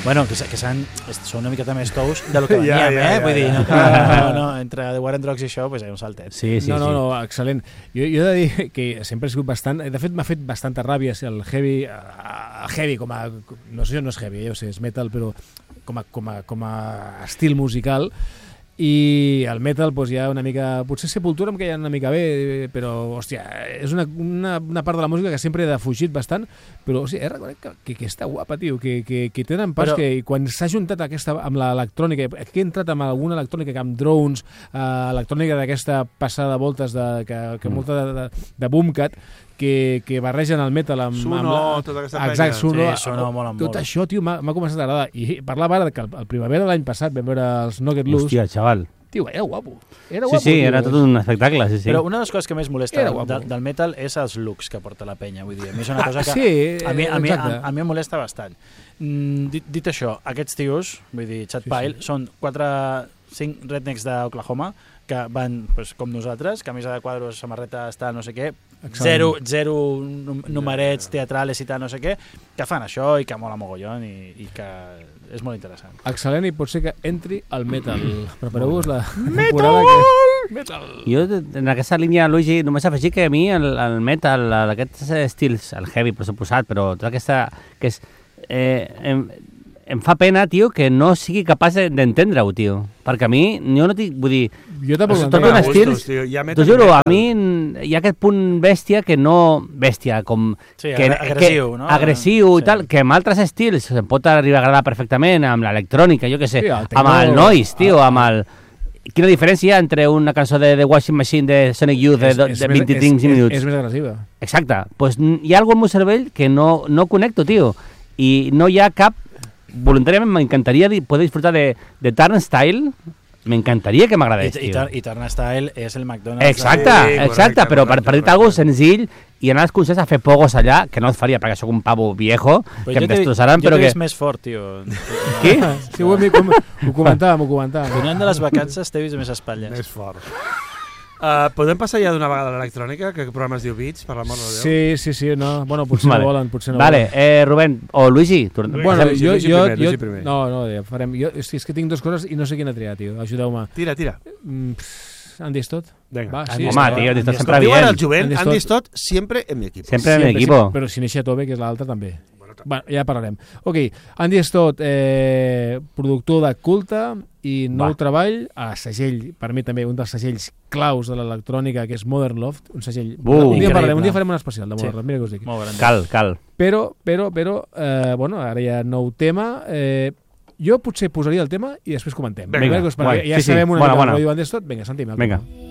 Bueno, que són una miqueta més tous del que veníem, vull dir, no, entre The War and Drugs i això, pues, hi ha un saltet. Sí. No, excel·lent. Jo he de dir que sempre he sigut bastant... De fet, m'ha fet bastanta ràbia el heavy com a... No sé, no és heavy, jo sé, és metal, però com a estil musical. I el metal doncs hi ha una mica... Potser Sepultura em queia una mica bé, però, hòstia, és una part de la música que sempre he defugit bastant, però, hòstia, reconec que està guapa, tio, que tenen pas que quan s'ha juntat aquesta amb l'electrònica, que he entrat amb alguna electrònica, amb drones, electrònica d'aquesta passada de voltes, que molta de Boomcat, que barregen el metal amb... Suno, tota aquesta penya. Exacte, Suno. Suno mola molt. Tot això, tio, m'ha començat a agradar. I parlava ara que el primavera de l'any passat vam veure els No Get Loose. Hòstia, xaval. Tio, era guapo. Sí, tio, era tot un espectacle, sí. Però una de les coses que més molesta del metal és els looks que porta la penya, vull dir. A mi és una cosa que a mi em molesta bastant. Dit això, aquests tios, vull dir, Chad Pyle, són 5 rednecks d'Oklahoma que van, pues, com nosaltres, camisa de quadros, samarreta, no sé què, zero numerets teatrales i tal, no sé què, que fan això i que mola mogollon i que és molt interessant. Excel·lent, i pot ser que entri al metal. Prepareu-vos la temporada que... Metal! Jo, en aquesta línia, Luigi, només afegir que a mi el metal, d'aquests estils, el heavy, per suposat, però tota aquesta... que és... em fa pena, tio, que no sigui capaç d'entendre-ho, tio. Perquè a mi, jo no tinc... Vull dir... Jo tampoc tot un estil... T'ho juro, a mi hi ha aquest punt bèstia que no... Bèstia, com... Sí, agressiu, no? Agressiu i tal, que amb altres estils em pot arribar a agradar perfectament, amb l'electrònica, jo què sé, amb el noise, tio, amb el... Quina diferència hi ha entre una cançó de The Washing Machine de Sonic Youth de 25 minuts? És més agressiva. Exacte. Pues hi ha alguna cosa en el meu cervell que no connecto, tio. I no hi ha cap... Voluntàriament m'encantaria poder disfrutar de Turnstile. M'encantaria que m'agradés, tio. I Turnstile és el McDonald's. Exacte, però per dir-te alguna cosa senzill i anar als concerts a fer pogos allà, que no et faria perquè sóc un pavo viejo, que em destrossaran, però que... Jo t'he vist més fort, tio. Qui? Sí, m'ho comentàvem. Tornant de les vacances t'he vist més espatlles. Més fort. Podem passar ja d'una vegada a l'electrònica, que el programa es diu Beats, per l'amor de Déu? Sí, no. Bueno, potser no volen, Vale, Rubén, o Luigi. Bueno, Luigi primer. No, ja farem... És que tinc dues coses i no sé quina triar, tio. Ajudeu-me. Tira. Andy Stott. Venga. Home, tio, Andy Stott sempre bien. Diuen el jovent, Andy Stott siempre en mi equipo. Sempre en mi equipo. Però si neixia Tobe, que és l'altre, també. Bueno, ja parlarem. Ok, Andy Stott, productor de culte i nou treball a segell, per mi també un dels segells claus de l'electrònica, que és Modern Loft, un segell... Un dia farem un especial de Modern Loft, mira què us dic. Cal. Però, bueno, ara hi ha nou tema. Jo potser posaria el tema i després comentem. Vinga, ja sabem una mica el rotllo d'Andy Stott. Vinga, sentim el tema.